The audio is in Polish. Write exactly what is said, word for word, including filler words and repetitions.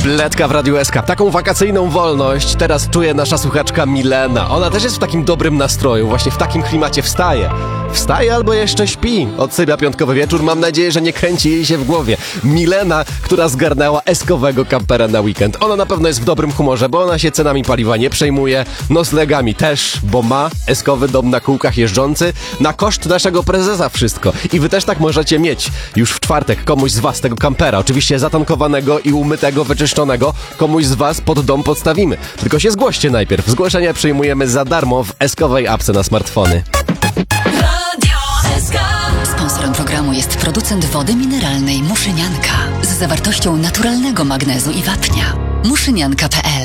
Bledka w Radiu S K. Taką wakacyjną wolność teraz czuje nasza słuchaczka Milena. Ona też jest w takim dobrym nastroju, właśnie w takim klimacie wstaje. Wstaje albo jeszcze śpi. Odsypia piątkowy wieczór, mam nadzieję, że nie kręci jej się w głowie. Milena, która zgarnęła eskowego kampera na weekend. Ona na pewno jest w dobrym humorze, bo ona się cenami paliwa nie przejmuje, noclegami też, bo ma eskowy dom na kółkach jeżdżący, na koszt naszego prezesa wszystko. I wy też tak możecie mieć już w czwartek komuś z was tego kampera, oczywiście zatankowanego i umytego, wyczyszczonego, komuś z was pod dom podstawimy. Tylko się zgłoście najpierw. Zgłoszenia przyjmujemy za darmo w eskowej apce na smartfony. Sponsorem programu jest producent wody mineralnej Muszynianka z zawartością naturalnego magnezu i wapnia. muszynianka kropka p l